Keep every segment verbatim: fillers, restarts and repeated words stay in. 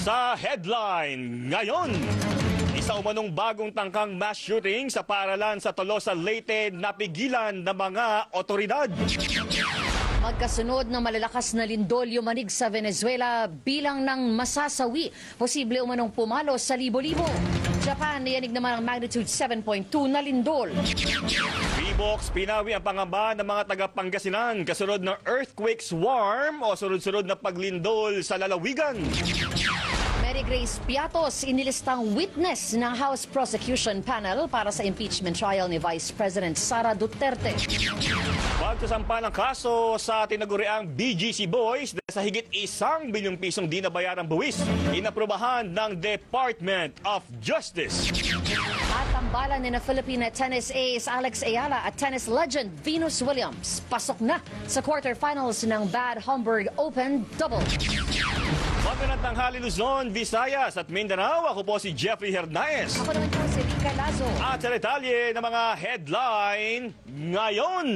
Sa headline ngayon, isa umanong bagong tangkang mass shooting sa paaralan sa Tolosa, Leyte napigilan ng mga otoridad. Magkasunod na malalakas na lindol yumanig sa Venezuela bilang ng masasawi. Posible umanong pumalo sa libo-libo. Japan, niyanig naman ang magnitude seven point two na lindol. P-box, pinawi ang pangamba ng mga taga-Pangasinan kasunod ng earthquake swarm o sunod-sunod na paglindol sa lalawigan. Mary Grace Piatos, inilistang witness ng House Prosecution Panel para sa impeachment trial ni Vice President Sara Duterte. Pagsasampa ng kaso sa tinaguriang B G C Boys dahil sa higit isang bilyong pisong di nabayarang buwis, inaprubahan ng Department of Justice. At tambalan ni na Filipina tennis ace Alex Ayala at tennis legend Venus Williams pasok na sa quarterfinals ng Bad Homburg Open Double. Magandang tanghali Luzon, Visayas at Mindanao. Ako po si Jeffrey Hernaez. Ako naman po si Rica Lazo. At sa detalye ng mga headline ngayon.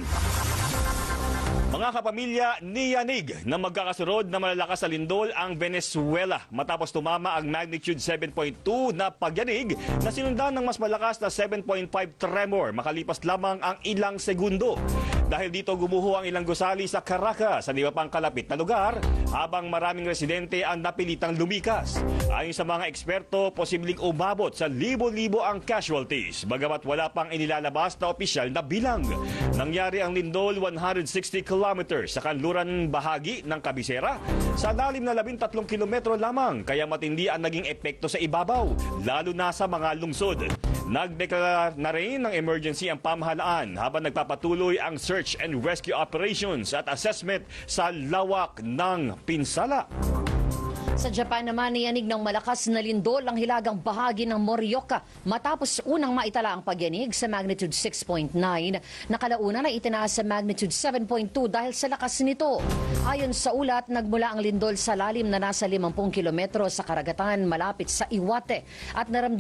Mga kapamilya, niyanig na magkakasunod na malalakas sa lindol ang Venezuela matapos tumama ang magnitude seven point two na pagyanig na sinundan ng mas malakas na seven point five tremor makalipas lamang ang ilang segundo. Dahil dito gumuho ang ilang gusali sa Caracas sa di pa pang kalapit na lugar habang maraming residente ang napilitang lumikas. Ayon sa mga eksperto, posibleng umabot sa libo-libo ang casualties bagamat wala pang inilalabas na opisyal na bilang. Nangyari ang lindol one hundred sixty kilometers sa kanluran bahagi ng Cabecera sa lalim na labintatlong kilometro lamang kaya matindi ang naging epekto sa ibabaw lalo na sa mga lungsod. Nagdeklara na rin ng emergency ang pamahalaan habang nagpapatuloy ang search and rescue operations at assessment sa lawak ng pinsala. Sa Japan naman, niyanig ng malakas na lindol ang hilagang bahagi ng Morioka matapos unang maitala ang pagyanig sa magnitude six point nine. Nakalaunan ay itinaas sa magnitude seven point two dahil sa lakas nito. Ayon sa ulat, nagmula ang lindol sa lalim na nasa limampuang kilometro sa karagatan malapit sa Iwate at naramdaman